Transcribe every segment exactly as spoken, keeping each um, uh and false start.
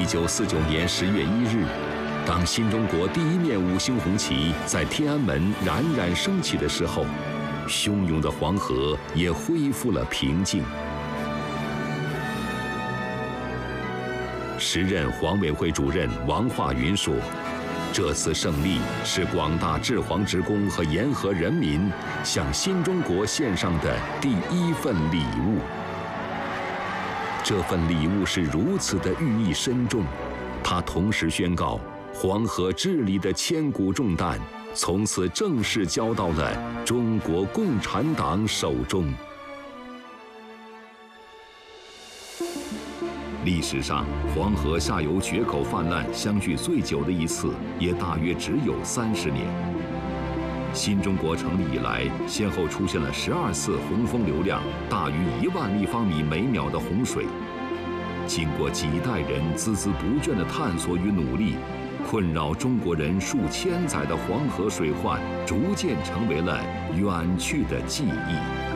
九四九年十月一日，当新中国第一面五星红旗在天安门冉冉升起的时候，汹涌的黄河也恢复了平静。时任黄委会主任王化云说：“这次胜利是广大治皇职工和沿河人民向新中国献上的第一份礼物。这份礼物是如此的寓意深重，它同时宣告黄河治理的千古重担从此正式交到了中国共产党手中。”历史上，黄河下游决口泛滥相距最久的一次，也大约只有三十年。新中国成立以来，先后出现了十二次洪峰流量大于一万立方米每秒的洪水。经过几代人孜孜不倦的探索与努力，困扰中国人数千载的黄河水患，逐渐成为了远去的记忆。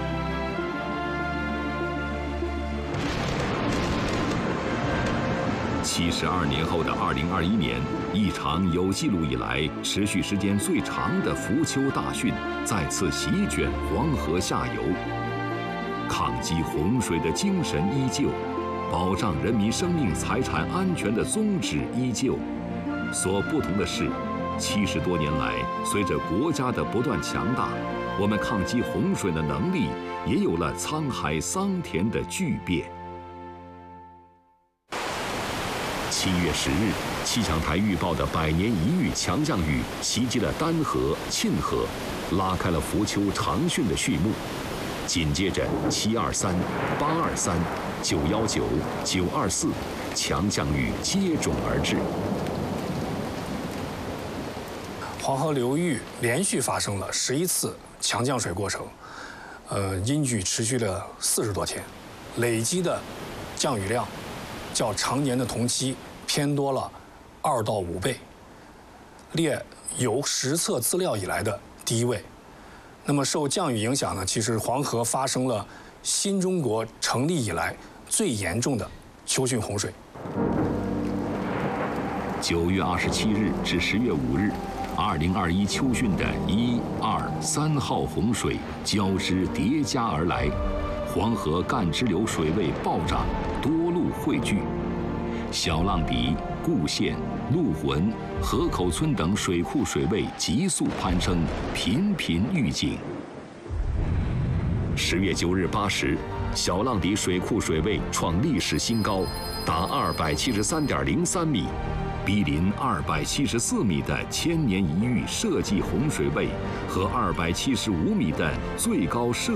七十二年后的二零二一年，一场有记录以来持续时间最长的浮丘大汛再次席卷黄河下游。抗击洪水的精神依旧，保障人民生命财产安全的宗旨依旧。所不同的是，七十多年来，随着国家的不断强大，我们抗击洪水的能力也有了沧海桑田的巨变。七月十日，气象台预报的百年一遇强降雨袭击了丹河、沁河，拉开了浮丘长汛的序幕。紧接着，七二三、八二三、九幺九、九二四强降雨接踵而至。 黄河流域连续发生了十一次强降水过程，呃，阴雨持续了四十多天，累积的降雨量较常年的同期偏多了二到五倍，列有实测资料以来的第一位。那么受降雨影响呢，其实黄河发生了新中国成立以来最严重的秋汛洪水。 九月二十七日至十月五日，二零二一秋汛的一、二、三号洪水交织叠加而来，黄河干支流水位暴涨，多路汇聚。小浪底、固县、陆浑、河口村等水库水位急速攀升，频频预警。十月九日八时，小浪底水库水位创历史新高，达二百七十三点零三米，逼临二百七十四米的千年一遇设计洪水位和二百七十五米的最高设